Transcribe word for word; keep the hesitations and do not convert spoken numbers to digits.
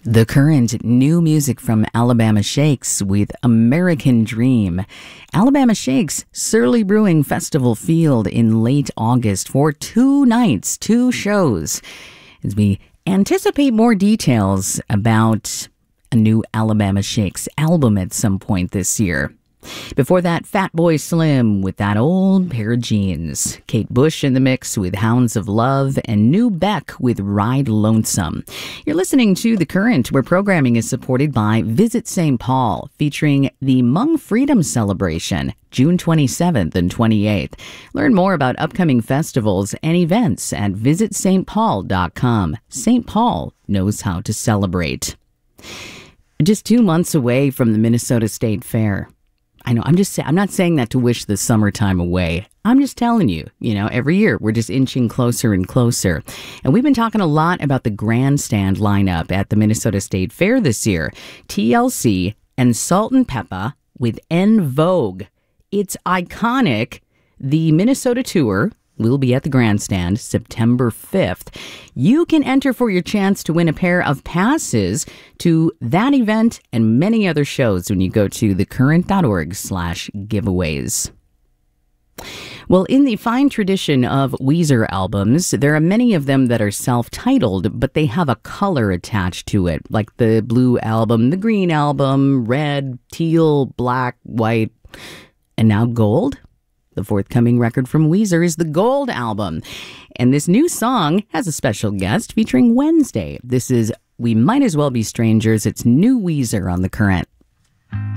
The Current, new music from Alabama Shakes with American Dream. Alabama Shakes, Surly Brewing Festival Field in late August for two nights, two shows. As we anticipate more details about a new Alabama Shakes album at some point this year. Before that, Fatboy Slim with That Old Pair of Jeans. Kate Bush in the mix with Hounds of Love, and New Beck with Ride Lonesome. You're listening to The Current, where programming is supported by Visit Saint Paul, featuring the Hmong Freedom Celebration, June twenty-seventh and twenty-eighth. Learn more about upcoming festivals and events at visit st paul dot com. Saint Paul knows how to celebrate. Just two months away from the Minnesota State Fair. I know, I'm just saying, I'm not saying that to wish the summertime away. I'm just telling you, you know, every year we're just inching closer and closer. And we've been talking a lot about the grandstand lineup at the Minnesota State Fair this year. T L C and Salt and Peppa with En Vogue. It's iconic. The Minnesota tour will be at the grandstand September fifth. You can enter for your chance to win a pair of passes to that event and many other shows when you go to thecurrent.org slash giveaways. Well, in the fine tradition of Weezer albums, there are many of them that are self-titled, but they have a color attached to it, like the blue album, the green album, red, teal, black, white, and now gold. The forthcoming record from Weezer is the Gold album. And this new song has a special guest featuring Wednesday. This is We Might As Well Be Strangers. It's new Weezer on The Current.